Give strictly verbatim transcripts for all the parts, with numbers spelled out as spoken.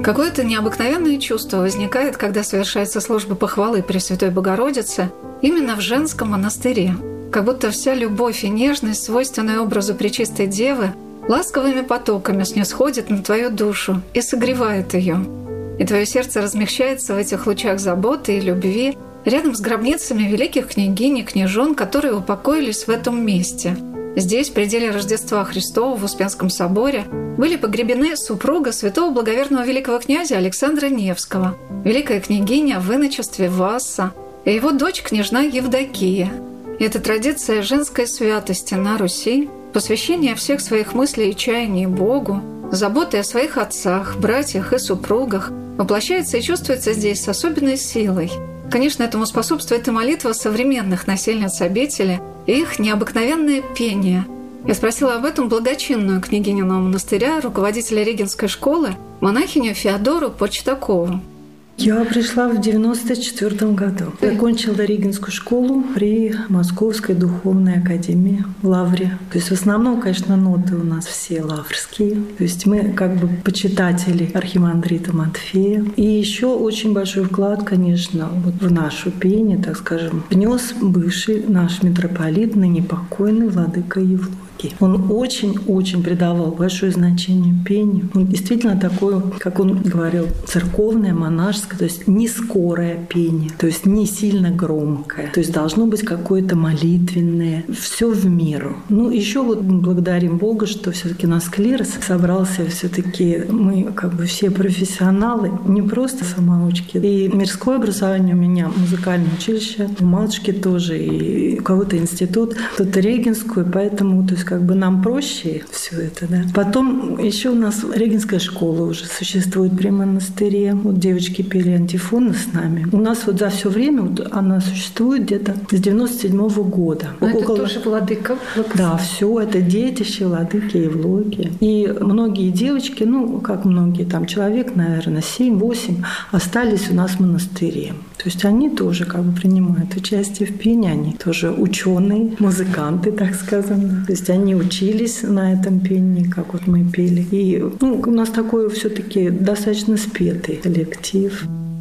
Какое-то необыкновенное чувство возникает, когда совершается служба похвалы Пресвятой Богородице именно в женском монастыре. Как будто вся любовь и нежность, свойственная образу Пречистой Девы, ласковыми потоками снисходит на твою душу и согревает ее. И твое сердце размягчается в этих лучах заботы и любви рядом с гробницами великих княгинь и княжон, которые упокоились в этом месте. Здесь, в пределе Рождества Христова в Успенском соборе, были погребены супруга святого благоверного великого князя Александра Невского, великая княгиня в иночестве Васса и его дочь княжна Евдокия. И эта традиция женской святости на Руси, посвящения всех своих мыслей и чаяний Богу, заботы о своих отцах, братьях и супругах воплощается и чувствуется здесь с особенной силой. Конечно, этому способствует и молитва современных насельниц обители и их необыкновенное пение. Я спросила об этом благочинную княгиню монастыря, руководителя Регинской школы, монахиню Феодору Почтакову. Я пришла в девяносто четвёртом году. Я окончила Регинскую школу при Московской духовной академии в Лавре. То есть в основном, конечно, ноты у нас все лаврские. То есть мы как бы почитатели архимандрита Матфея. И еще очень большой вклад, конечно, вот в нашу пение, так скажем, внес бывший наш митрополит, ныне покойный владыка Евлогий. Он очень-очень придавал большое значение пению. Он действительно такое, как он говорил, церковное, монашеское, то есть не скорое пение, то есть не сильно громкое, то есть должно быть какое-то молитвенное, все в меру. Ну, еще вот благодарим Бога, что все-таки наш клирос собрался, все-таки мы как бы все профессионалы, не просто самоучки. И мирское образование у меня, музыкальное училище, у матушки тоже, и у кого-то институт, кто-то Регинскую, поэтому, то есть как бы нам проще все это, да. Потом еще у нас Регинская школа уже существует при монастыре. Вот девочки пели антифоны с нами. У нас вот за все время вот она существует где-то с девяносто седьмого года. Но около... это тоже владыка. Да, все это детище владыки Евлогия. И многие девочки, ну, как многие, там человек, наверное, семь-восемь, остались у нас в монастыре. То есть они тоже как бы принимают участие в пении, они тоже ученые, музыканты, так скажем. То есть они учились на этом пении, как вот мы пели. И ну, у нас такой все-таки достаточно спетый коллектив.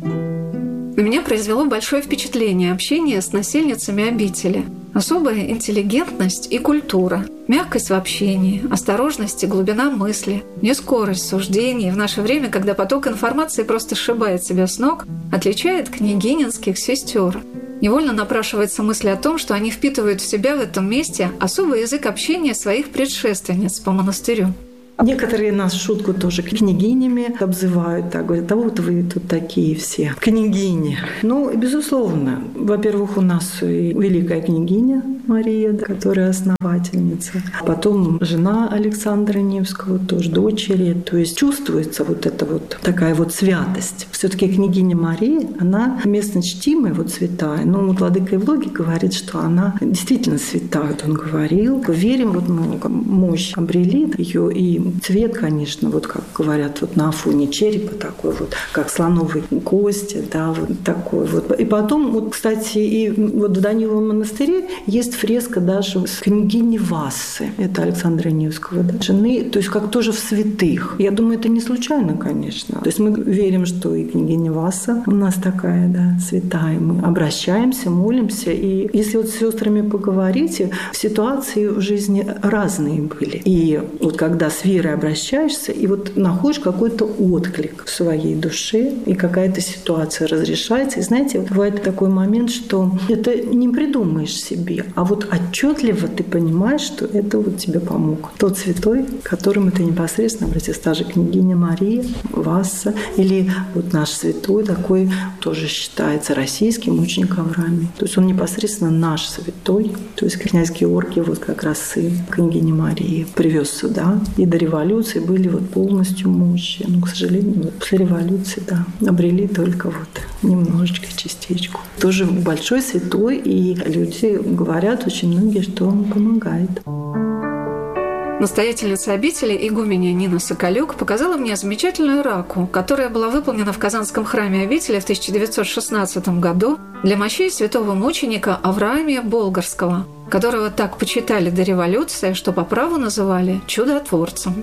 На меня произвело большое впечатление общение с насельницами обители. Особая интеллигентность и культура, мягкость в общении, осторожность и глубина мысли, не скорость суждений в наше время, когда поток информации просто сшибает себя с ног, отличает княгининских сестер. Невольно напрашивается мысль о том, что они впитывают в себя в этом месте особый язык общения своих предшественниц по монастырю. Некоторые нас в шутку тоже княгинями обзывают, так говорят, а вот вы тут такие все княгини. Ну, безусловно, во-первых, у нас и великая княгиня Мария, которая основательница, потом жена Александра Невского, тоже дочери. То есть чувствуется вот эта вот такая вот святость. Все-таки княгиня Мария, она местно чтимая, вот святая. Но вот владыка Евлогий говорит, что она действительно святая. Вот он говорил. Верим, вот мы мощь обрели ее, и цвет, конечно, вот как говорят, вот на фоне черепа такой вот, как слоновой кости, да, вот такой вот. И потом, вот, кстати, и вот в Даниловом монастыре есть фреска даже с княгини Вассы, это Александра Невского, да, жены, то есть как тоже в святых. Я думаю, это не случайно, конечно. То есть мы верим, что и княгиня Васса у нас такая, да, святая. Мы обращаемся, молимся, и если вот с сестрами поговорить, ситуации в жизни разные были. И вот когда с верой обращаешься, и вот находишь какой-то отклик в своей душе, и какая-то ситуация разрешается. И знаете, бывает такой момент, что это не придумаешь себе, а вот отчетливо ты понимаешь, что это вот тебе помог. Тот святой, к которому ты непосредственно обратился, та же княгиня Мария, Васса, или вот наш святой такой тоже считается российским мученик Авраамий. То есть он непосредственно наш святой, то есть князь Георгий, вот как раз сын княгини Марии, привез сюда. И до революции были вот полностью мощи. Но, к сожалению, вот после революции, да, обрели только вот немножечко, частичку. Тоже большой святой, и люди говорят очень многие, что он помогает. Настоятельница обители игуменя Нина Соколюк показала мне замечательную раку, которая была выполнена в Казанском храме обители в тысяча девятьсот шестнадцатом году для мощей святого мученика Авраамия Болгарского, которого так почитали до революции, что по праву называли чудотворцем.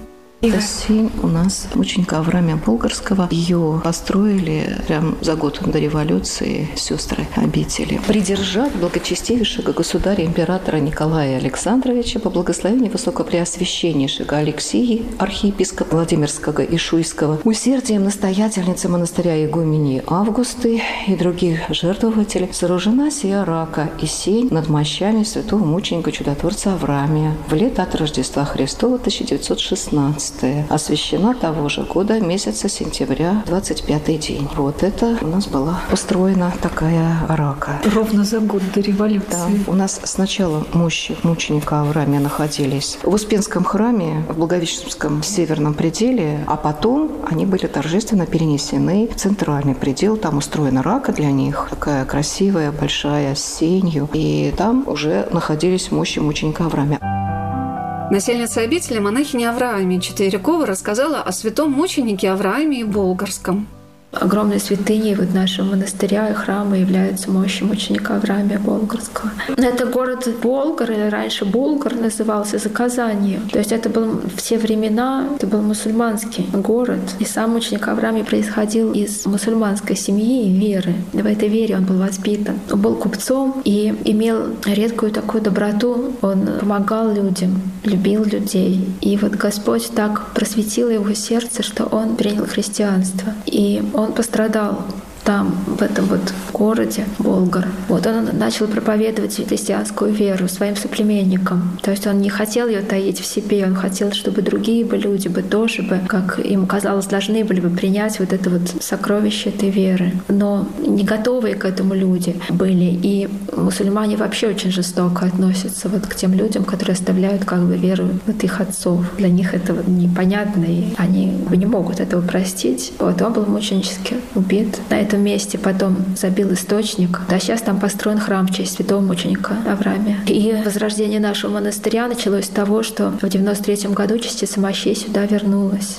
Это сень у нас мученика Авраамия Болгарского. Ее построили прям за год до революции сестры обители. Придержать благочестивейшего государя-императора Николая Александровича по благословению высокопреосвященнейшего Алексии, архиепископа Владимирского и Шуйского, усердием настоятельницы монастыря игумении Августы и других жертвователей сооружена сия рака и сень над мощами святого мученика чудотворца Авраамия в лето от Рождества Христова тысяча девятьсот шестнадцатого. Освящена того же года, месяца сентября, двадцать пятый день. Вот это у нас была построена такая рака. Ровно за год до революции. Да. У нас сначала мощи мученика Авраамия находились в Успенском храме, в Благовещенском северном пределе, а потом они были торжественно перенесены в центральный предел. Там устроена рака для них, такая красивая, большая, с сенью. И там уже находились мощи мученика Авраамия. Насельница обители монахиня Авраамия Четверякова рассказала о святом мученике Авраамии Болгарском. Огромной святыней вот нашего монастыря и храма являются мощи мученика Авраамия Болгарского. Это город Болгар, или раньше Булгар назывался, за Казанью. То есть это был в те времена, это был мусульманский город. И сам мученик Авраамий происходил из мусульманской семьи и веры. В этой вере он был воспитан. Он был купцом и имел редкую такую доброту. Он помогал людям, любил людей. И вот Господь так просветил его сердце, что он принял христианство. И он Он пострадал там, в этом вот городе Болгар. Вот он начал проповедовать христианскую веру своим соплеменникам. То есть он не хотел ее таить в себе, он хотел, чтобы другие бы люди бы тоже бы, как им казалось, должны были бы принять вот это вот сокровище этой веры. Но не готовые к этому люди были. И мусульмане вообще очень жестоко относятся вот к тем людям, которые оставляют как бы веру вот их отцов. Для них это вот непонятно, и они не могут этого простить. Вот он был мученически убит. На этом месте потом забил источник. Да, сейчас там построен храм в честь святого мученика Авраамия. И возрождение нашего монастыря началось с того, что в девяносто третьем году частица мощей сюда вернулась.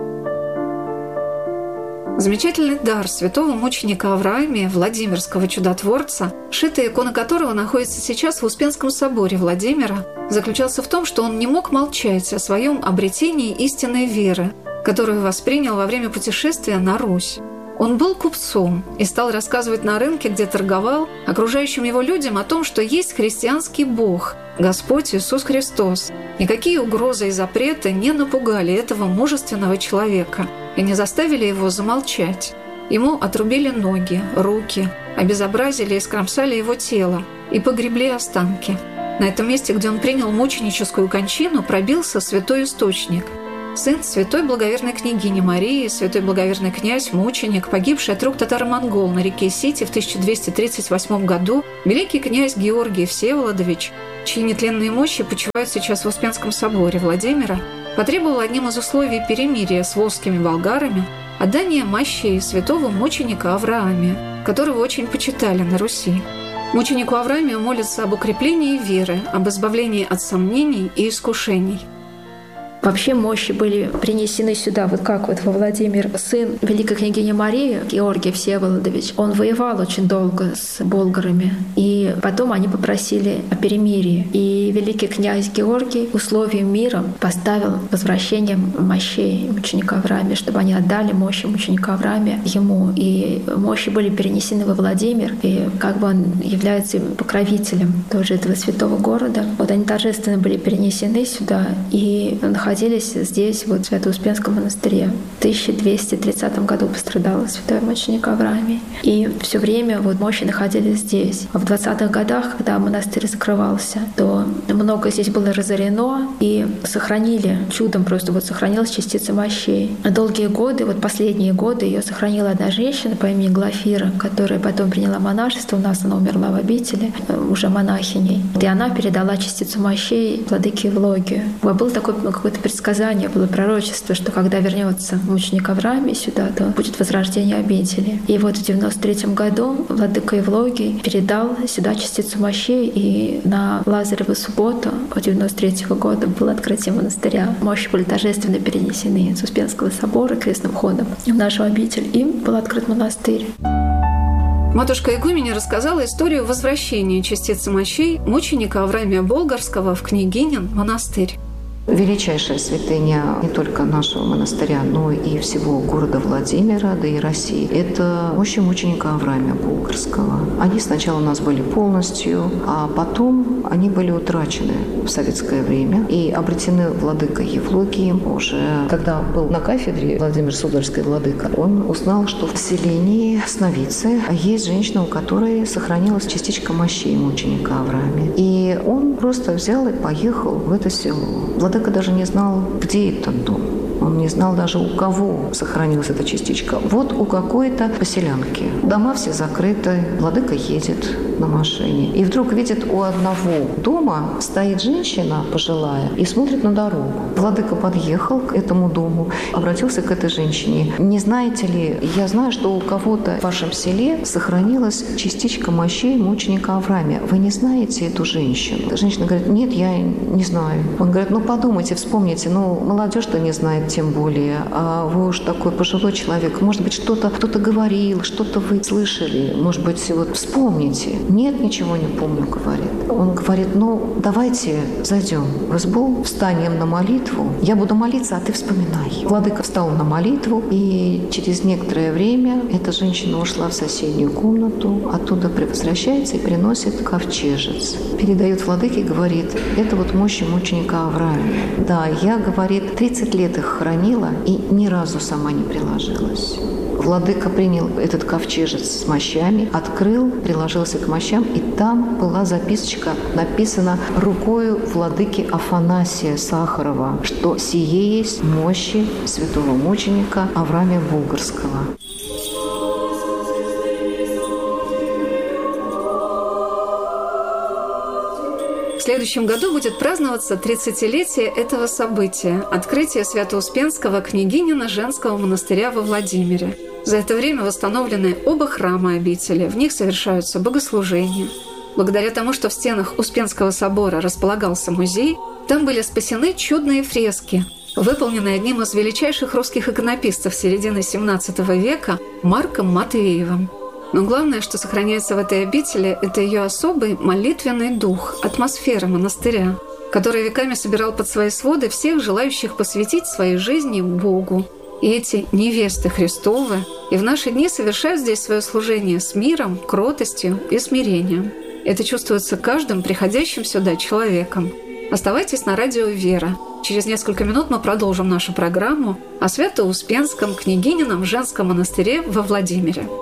Замечательный дар святого мученика Авраамия, Владимирского чудотворца, шитая икона которого находится сейчас в Успенском соборе Владимира, заключался в том, что он не мог молчать о своем обретении истинной веры, которую воспринял во время путешествия на Русь. Он был купцом и стал рассказывать на рынке, где торговал, окружающим его людям о том, что есть христианский Бог, Господь Иисус Христос. Никакие угрозы и запреты не напугали этого мужественного человека и не заставили его замолчать. Ему отрубили ноги, руки, обезобразили и скромсали его тело и погребли останки. На этом месте, где он принял мученическую кончину, пробился святой источник. Сын святой благоверной княгини Марии, святой благоверный князь, мученик, погибший от рук татаро-монгол на реке Сити в тысяча двести тридцать восьмом году, великий князь Георгий Всеволодович, чьи нетленные мощи почивают сейчас в Успенском соборе Владимира, потребовал одним из условий перемирия с волжскими болгарами отдание мощей святого мученика Авраамия, которого очень почитали на Руси. Мученику Авраамию молятся об укреплении веры, об избавлении от сомнений и искушений. Вообще мощи были принесены сюда, вот как вот во Владимир. Сын великой княгини Марии, Георгий Всеволодович, он воевал очень долго с болгарами. И потом они попросили о перемирии. И великий князь Георгий условием мира поставил возвращение мощей мученика Авраамия, чтобы они отдали мощи мученика Авраамия ему. И мощи были перенесены во Владимир, и как бы он является покровителем тоже этого святого города. Вот они торжественно были перенесены сюда и находились находились здесь, вот в Свято-Успенском монастыре. В тысяча двести тридцатом году пострадал святой мученик Авраамий. И все время вот мощи находились здесь. А в двадцатых годах, когда монастырь закрывался, то много здесь было разорено и сохранили, чудом просто вот сохранилась частица мощей. На долгие годы, вот последние годы, ее сохранила одна женщина по имени Глафира, которая потом приняла монашество. У нас она умерла в обители, уже монахиней. И она передала частицу мощей владыке Евлогию. Было такое какое-то предсказание, было пророчество, что когда вернется мученик Авраамий сюда, то будет возрождение обители. И вот в девяносто третьем году владыка Евлогий передал сюда частицу мощей, и на Лазареву субботу девяносто третьего года было открытие монастыря. Мощи были торжественно перенесены с Успенского собора крестным ходом в нашу обитель, и был открыт монастырь. Матушка игуменя рассказала историю возвращения частицы мощей мученика Авраамия Болгарского в Княгинин монастырь. Величайшая святыня не только нашего монастыря, но и всего города Владимира, да и России. Это мощи мученика Авраамия Булгарского. Они сначала у нас были полностью, а потом они были утрачены в советское время и обретены владыкой Евлогием. Уже когда был на кафедре Владимир Суздальский владыка, он узнал, что в селении Сновицы есть женщина, у которой сохранилась частичка мощей мученика Авраамия. И он просто взял и поехал в это село. Владыка даже не знал, где этот дом. Он не знал даже, у кого сохранилась эта частичка. Вот у какой-то поселянки. Дома все закрыты. Владыка едет на машине. И вдруг видит, у одного дома стоит женщина пожилая и смотрит на дорогу. Владыка подъехал к этому дому, обратился к этой женщине. Не знаете ли, я знаю, что у кого-то в вашем селе сохранилась частичка мощей мученика Авраамия. Вы не знаете эту женщину? Женщина говорит, нет, я не знаю. Он говорит, ну подумайте, вспомните. Ну, молодежь-то не знает, тем более. А вы уж такой пожилой человек. Может быть, что-то кто-то говорил, что-то вы слышали. Может быть, вот вспомните. Нет, ничего не помню, говорит. Он говорит, ну, давайте зайдем в избу, встанем на молитву. Я буду молиться, а ты вспоминай. Владыка встал на молитву, и через некоторое время эта женщина ушла в соседнюю комнату, оттуда возвращается и приносит ковчежец. Передает владыке и говорит, это вот мощи мученика Авраамия. Да, я, говорит, тридцать лет их хранила и ни разу сама не приложилась. Владыка принял этот ковчежец с мощами, открыл, приложился к мощам, и там была записочка, написана рукою владыки Афанасия Сахарова, что сие есть мощи святого мученика Авраамия Булгарского. В следующем году будет праздноваться тридцатилетие этого события – открытие Свято-Успенского княгинина женского монастыря во Владимире. За это время восстановлены оба храма обители, в них совершаются богослужения. Благодаря тому, что в стенах Успенского собора располагался музей, там были спасены чудные фрески, выполненные одним из величайших русских иконописцев середины семнадцатого века Марком Матвеевым. Но главное, что сохраняется в этой обители, это ее особый молитвенный дух, атмосфера монастыря, который веками собирал под свои своды всех желающих посвятить своей жизни Богу. И эти невесты Христовы и в наши дни совершают здесь свое служение с миром, кротостью и смирением. Это чувствуется каждым приходящим сюда человеком. Оставайтесь на радио «Вера». Через несколько минут мы продолжим нашу программу о Свято-Успенском княгинином женском монастыре во Владимире.